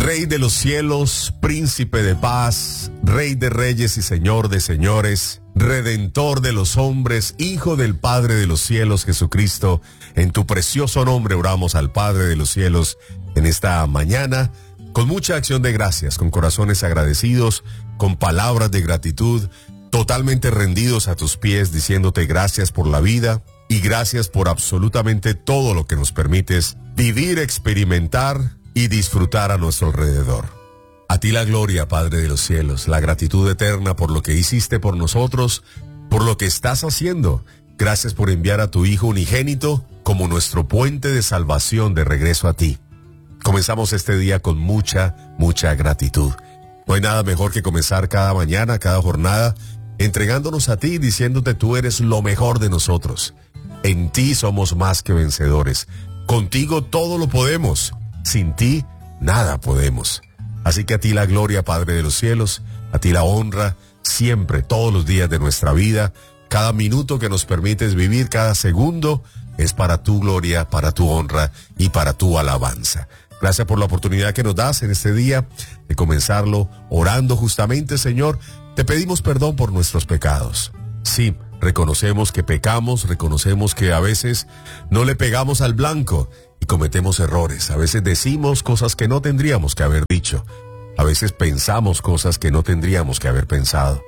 Rey de los cielos, príncipe de paz, Rey de reyes y Señor de señores, Redentor de los hombres, Hijo del Padre de los cielos, Jesucristo, en tu precioso nombre oramos al Padre de los cielos en esta mañana, con mucha acción de gracias, con corazones agradecidos, con palabras de gratitud, totalmente rendidos a tus pies, diciéndote gracias por la vida y gracias por absolutamente todo lo que nos permites vivir, experimentar y disfrutar a nuestro alrededor. A ti la gloria, Padre de los cielos, la gratitud eterna por lo que hiciste por nosotros, por lo que estás haciendo. Gracias por enviar a tu Hijo unigénito como nuestro puente de salvación de regreso a ti. Comenzamos este día con mucha gratitud. No hay nada mejor que comenzar cada mañana, cada jornada, entregándonos a ti, diciéndote tú eres lo mejor de nosotros. En ti somos más que vencedores. Contigo todo lo podemos. Sin ti, nada podemos. Así que a ti la gloria, Padre de los cielos, a ti la honra, siempre, todos los días de nuestra vida, cada minuto que nos permites vivir, cada segundo, es para tu gloria, para tu honra y para tu alabanza. Gracias por la oportunidad que nos das en este día de comenzarlo orando justamente, Señor. Te pedimos perdón por nuestros pecados. Sí, reconocemos que pecamos, reconocemos que a veces no le pegamos al blanco y cometemos errores. A veces decimos cosas que no tendríamos que haber dicho. A veces pensamos cosas que no tendríamos que haber pensado.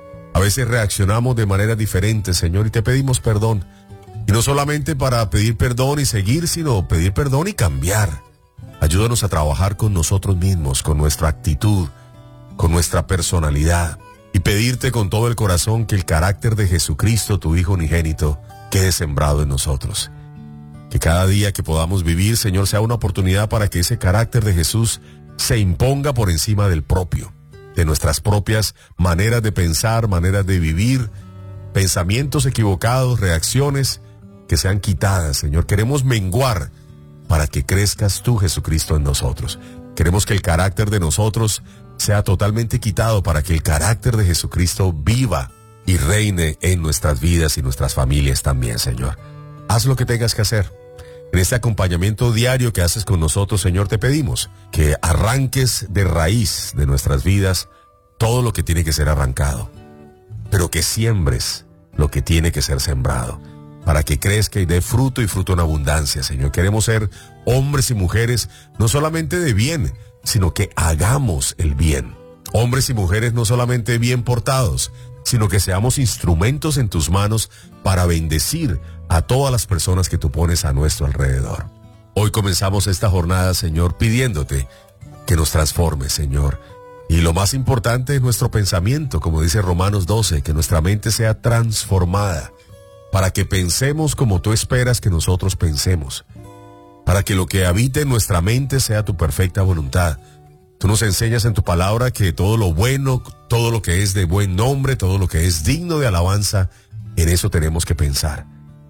A veces reaccionamos de manera diferente, Señor, y te pedimos perdón. Y no solamente para pedir perdón y seguir, sino pedir perdón y cambiar. Ayúdanos a trabajar con nosotros mismos, con nuestra actitud, con nuestra personalidad. Y pedirte con todo el corazón que el carácter de Jesucristo, tu Hijo unigénito, quede sembrado en nosotros. Que cada día que podamos vivir, Señor, sea una oportunidad para que ese carácter de Jesús se imponga por encima del propio, de nuestras propias maneras de pensar, maneras de vivir, pensamientos equivocados, reacciones que sean quitadas, Señor. Queremos menguar para que crezcas tú, Jesucristo, en nosotros. Queremos que el carácter de nosotros sea totalmente quitado para que el carácter de Jesucristo viva y reine en nuestras vidas y nuestras familias también, Señor. Haz lo que tengas que hacer. En este acompañamiento diario que haces con nosotros, Señor, te pedimos que arranques de raíz de nuestras vidas todo lo que tiene que ser arrancado, pero que siembres lo que tiene que ser sembrado, para que crezca y dé fruto y fruto en abundancia, Señor. Queremos ser hombres y mujeres no solamente de bien, sino que hagamos el bien. Hombres y mujeres no solamente bien portados, sino que seamos instrumentos en tus manos para bendecir a todas las personas que tú pones a nuestro alrededor. Hoy comenzamos esta jornada, Señor, pidiéndote que nos transformes, Señor. Y lo más importante es nuestro pensamiento, como dice Romanos 12, que nuestra mente sea transformada, para que pensemos como tú esperas que nosotros pensemos, para que lo que habite en nuestra mente sea tu perfecta voluntad. Tú nos enseñas en tu palabra que todo lo bueno, todo lo que es de buen nombre, todo lo que es digno de alabanza, en eso tenemos que pensar.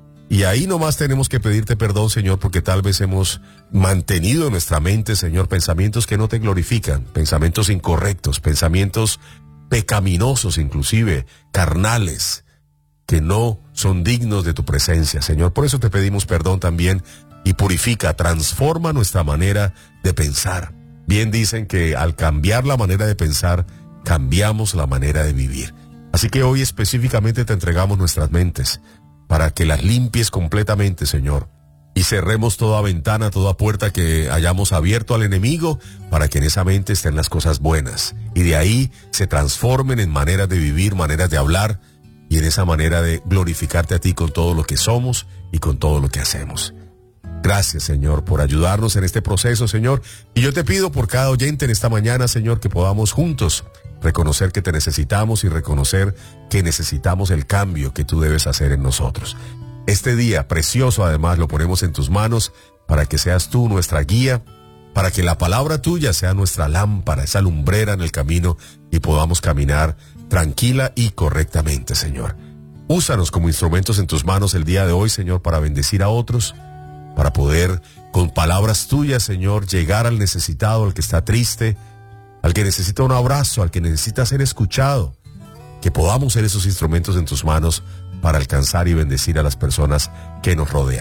Y ahí nomás tenemos que pedirte perdón, Señor, porque tal vez hemos mantenido en nuestra mente, Señor, pensamientos que no te glorifican, pensamientos incorrectos, pensamientos pecaminosos, inclusive carnales, que no son dignos de tu presencia, Señor. Por eso te pedimos perdón también y purifica, transforma nuestra manera de pensar. Bien dicen que al cambiar la manera de pensar, cambiamos la manera de vivir. Así que hoy específicamente te entregamos nuestras mentes para que las limpies completamente, Señor, y cerremos toda ventana, toda puerta que hayamos abierto al enemigo, para que en esa mente estén las cosas buenas y de ahí se transformen en maneras de vivir, maneras de hablar y en esa manera de glorificarte a ti con todo lo que somos y con todo lo que hacemos. Gracias, Señor, por ayudarnos en este proceso, Señor. Y yo te pido por cada oyente en esta mañana, Señor, que podamos juntos reconocer que te necesitamos y reconocer que necesitamos el cambio que tú debes hacer en nosotros. Este día precioso, además, lo ponemos en tus manos para que seas tú nuestra guía, para que la palabra tuya sea nuestra lámpara, esa lumbrera en el camino y podamos caminar tranquila y correctamente, Señor. Úsanos como instrumentos en tus manos el día de hoy, Señor, para bendecir a otros, para poder, con palabras tuyas, Señor, llegar al necesitado, al que está triste, al que necesita un abrazo, al que necesita ser escuchado. Que podamos ser esos instrumentos en tus manos para alcanzar y bendecir a las personas que nos rodean.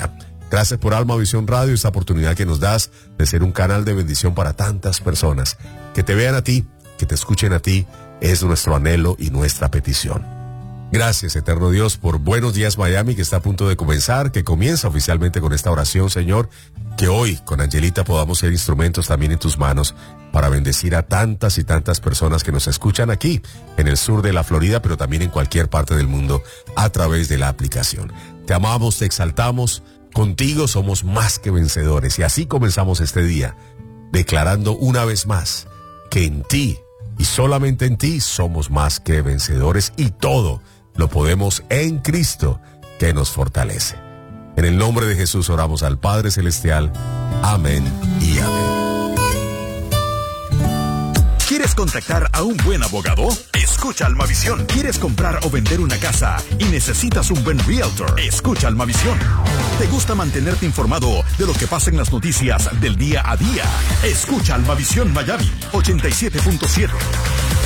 Gracias por Alma Visión Radio, esta oportunidad que nos das de ser un canal de bendición para tantas personas. Que te vean a ti, que te escuchen a ti, es nuestro anhelo y nuestra petición. Gracias, eterno Dios, por Buenos Días Miami, que está a punto de comenzar, que comienza oficialmente con esta oración, Señor. Que hoy, con Angelita, podamos ser instrumentos también en tus manos para bendecir a tantas y tantas personas que nos escuchan aquí, en el sur de la Florida, pero también en cualquier parte del mundo, a través de la aplicación. Te amamos, te exaltamos. Contigo somos más que vencedores. Y así comenzamos este día, declarando una vez más que en ti y solamente en ti somos más que vencedores, y todo lo podemos en Cristo que nos fortalece. En el nombre de Jesús oramos al Padre Celestial. Amén y amén. ¿Quieres contactar a un buen abogado? Escucha Almavisión. ¿Quieres comprar o vender una casa y necesitas un buen realtor? Escucha Almavisión. ¿Te gusta mantenerte informado de lo que pasa en las noticias del día a día? Escucha Almavisión Miami 87.7.